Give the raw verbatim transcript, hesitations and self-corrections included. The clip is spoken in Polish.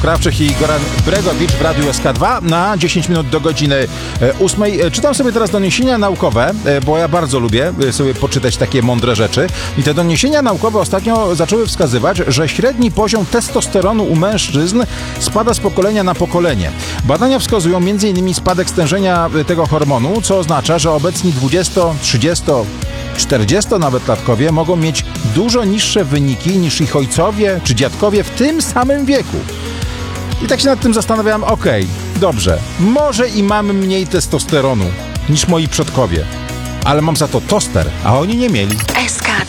Krawczyk i Goran Bregowicz w Radiu S K dwa na dziesięć minut do godziny ósmej. Czytam sobie teraz doniesienia naukowe, bo ja bardzo lubię sobie poczytać takie mądre rzeczy. I te doniesienia naukowe ostatnio zaczęły wskazywać, że średni poziom testosteronu u mężczyzn spada z pokolenia na pokolenie. Badania wskazują między innymi spadek stężenia tego hormonu, co oznacza, że obecni dwudziesto, trzydziesto, czterdziesto nawet latkowie mogą mieć dużo niższe wyniki niż ich ojcowie czy dziadkowie w tym samym wieku. I tak się nad tym zastanawiałem, okej, okay, dobrze, może i mam mniej testosteronu niż moi przodkowie, ale mam za to toster, a oni nie mieli. S K